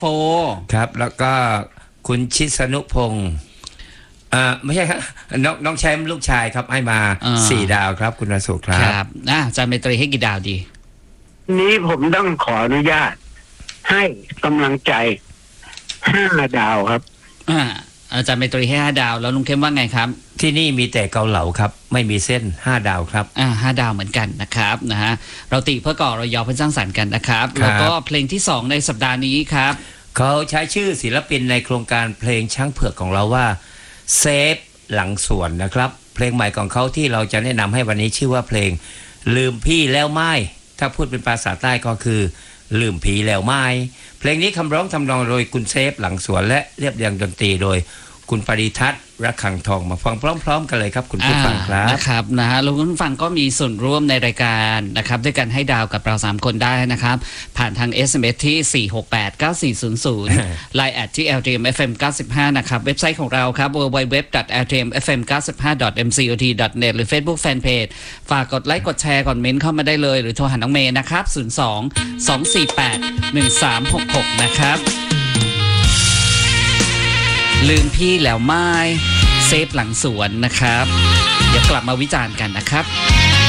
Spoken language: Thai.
โพครับแล้วก็คุณชิสนุพงศ์ไม่ใช่ครับน้องแชมป์ลูกชายครับให้มา4 ดาวครับคุณสุขครับอาจารย์เมตรีให้กี่ดาวดีนี้ผมต้องขออนุญาตให้กำลังใจ5 ดาวครับอาจารย์เมตรีให้5 ดาวแล้วลุงเข้มว่าไงครับที่นี่มีแต่เกาเหลาครับไม่มีเส้น5 ดาวครับ 5 ดาวเหมือนกันนะครับนะฮะเราติเพื่อก่อเรายอเพื่อสร้างสรรค์กันนะครับแล้วก็เพลงที่2ในสัปดาห์นี้ครับเขาใช้ชื่อศิลปินในโครงการเพลงช้างเผือกของเราว่าเซฟหลังสวนนะครับเพลงใหม่ของเขาที่เราจะแนะนำให้วันนี้ชื่อว่าเพลงลืมพี่แล้วไม่ถ้าพูดเป็นภาษาใต้ก็คือลืมผีแล้วไม่เพลงนี้คำร้องทำนองโดยคุณเซฟหลังสวนและเรียบเรียงดนตรีโดยคุณปริทัศน์ระฆังทองมาฟังพร้อมๆกันเลยครับคุณผู้ฟังครับนะครับนะฮะลุงผู้ฟังก็มีส่วนร่วมในรายการนะครับด้วยกันให้ดาวกับเรา3 คนได้นะครับผ่านทาง SMS ที่4689400 Line ที่ @LTMFM 95นะครับเว็บไซต์ของเราครับ www.ltmfm95.mcot.net หรือ Facebook Fanpage ฝากกดไลค์กดแชร์กดเมนต์เข้ามาได้เลยหรือโทรหาน้องเมย์นะครับ02-248-1366นะครับลืมพี่แล้วไม่เซฟหลังสวนนะครับเดี๋ยวกลับมาวิจารณ์กันนะครับ